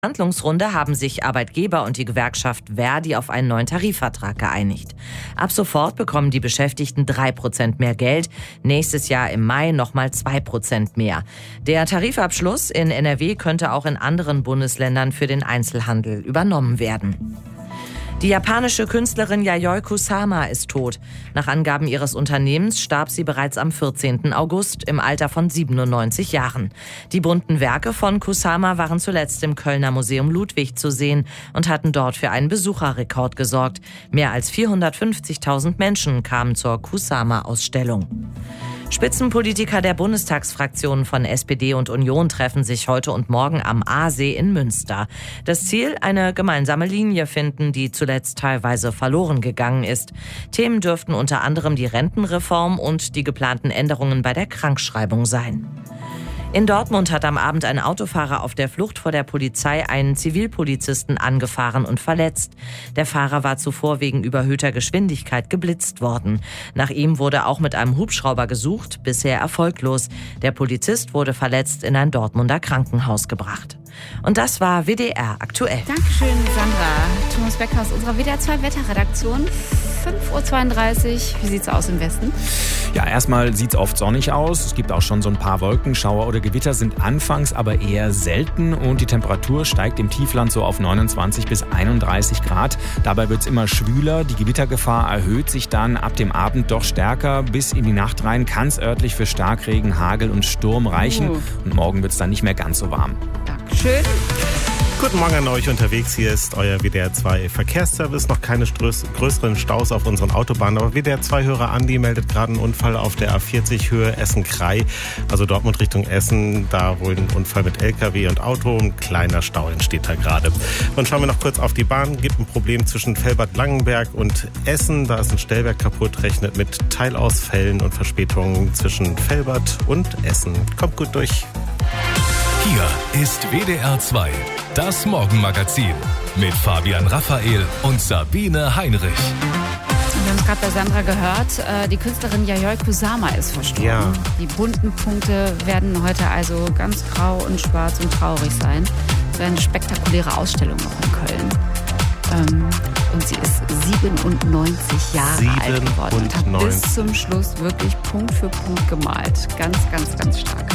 Verhandlungsrunde haben sich Arbeitgeber und die Gewerkschaft Verdi auf einen neuen Tarifvertrag geeinigt. Ab sofort bekommen die Beschäftigten 3% mehr Geld, nächstes Jahr im Mai nochmal 2% mehr. Der Tarifabschluss in NRW könnte auch in anderen Bundesländern für den Einzelhandel übernommen werden. Die japanische Künstlerin Yayoi Kusama ist tot. Nach Angaben ihres Unternehmens starb sie bereits am 14. August im Alter von 97 Jahren. Die bunten Werke von Kusama waren zuletzt im Kölner Museum Ludwig zu sehen und hatten dort für einen Besucherrekord gesorgt. Mehr als 450.000 Menschen kamen zur Kusama-Ausstellung. Spitzenpolitiker der Bundestagsfraktionen von SPD und Union treffen sich heute und morgen am Aasee in Münster. Das Ziel, eine gemeinsame Linie finden, die zuletzt teilweise verloren gegangen ist. Themen dürften unter anderem die Rentenreform und die geplanten Änderungen bei der Krankschreibung sein. In Dortmund hat am Abend ein Autofahrer auf der Flucht vor der Polizei einen Zivilpolizisten angefahren und verletzt. Der Fahrer war zuvor wegen überhöhter Geschwindigkeit geblitzt worden. Nach ihm wurde auch mit einem Hubschrauber gesucht, bisher erfolglos. Der Polizist wurde verletzt in ein Dortmunder Krankenhaus gebracht. Und das war WDR aktuell. Dankeschön, Sandra. Thomas Becker aus unserer WDR 2 Wetterredaktion. 5:32 Uhr. Wie sieht's aus im Westen? Ja, erstmal sieht's oft sonnig aus. Es gibt auch schon so ein paar Wolken. Schauer oder Gewitter sind anfangs aber eher selten. Und die Temperatur steigt im Tiefland so auf 29 bis 31 Grad. Dabei wird's immer schwüler. Die Gewittergefahr erhöht sich dann ab dem Abend doch stärker. Bis in die Nacht rein kann's örtlich für Starkregen, Hagel und Sturm reichen. Und morgen wird's dann nicht mehr ganz so warm. Dankeschön. Guten Morgen an euch unterwegs. Hier ist euer WDR 2 Verkehrsservice. Noch keine größeren Staus auf unseren Autobahnen. Aber WDR 2-Hörer Andi meldet gerade einen Unfall auf der A40 Höhe Essen-Krei. Also Dortmund Richtung Essen. Da wohl ein Unfall mit LKW und Auto. Ein kleiner Stau entsteht da gerade. Und schauen wir noch kurz auf die Bahn. Gibt ein Problem zwischen Velbert-Langenberg und Essen. Da ist ein Stellwerk kaputt. Rechnet mit Teilausfällen und Verspätungen zwischen Velbert und Essen. Kommt gut durch. Hier ist WDR 2, das Morgenmagazin mit Fabian Raphael und Sabine Heinrich. Wir haben es gerade bei Sandra gehört, die Künstlerin Yayoi Kusama ist verstorben. Ja. Die bunten Punkte werden heute also ganz grau und schwarz und traurig sein. Es wäre eine spektakuläre Ausstellung noch in Köln. Und sie ist 97 Jahre alt geworden und hat bis zum Schluss wirklich Punkt für Punkt gemalt. Ganz, ganz, ganz stark.